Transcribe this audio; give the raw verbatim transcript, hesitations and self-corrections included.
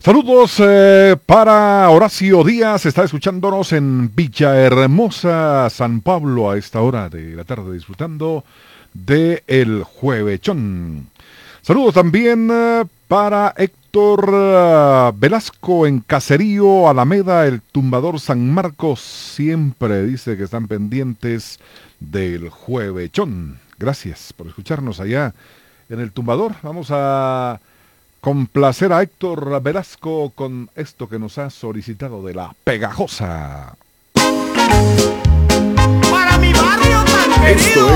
Saludos eh, para Horacio Díaz, está escuchándonos en Villahermosa, San Pablo, a esta hora de la tarde, disfrutando de El Juevechón. Saludos también eh, para Héctor eh, Velasco en Caserío, Alameda, El Tumbador San Marcos, siempre dice que están pendientes del Juevechón. Gracias por escucharnos allá en El Tumbador. Vamos a complacer a Héctor Velasco con esto que nos ha solicitado de La Pegajosa. Para mi barrio tan querido. Esto